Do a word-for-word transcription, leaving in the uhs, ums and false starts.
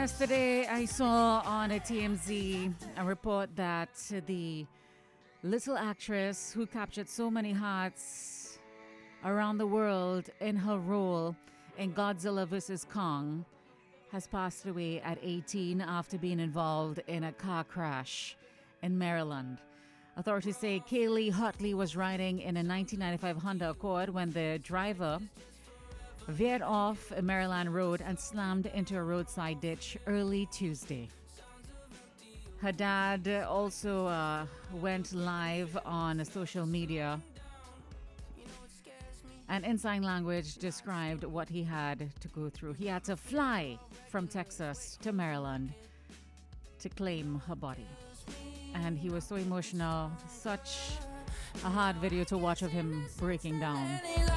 Yesterday, I saw on a T M Z a report that the little actress who captured so many hearts around the world in her role in Godzilla versus Kong has passed away at eighteen after being involved in a car crash in Maryland. Authorities say Kaylee Hutley was riding in a nineteen ninety-five Honda Accord when the driver veered off a Maryland road and slammed into a roadside ditch early Tuesday. Her dad also uh, went live on social media and in sign language described what he had to go through. He had to fly from Texas to Maryland to claim her body. And he was so emotional, such a hard video to watch of him breaking down.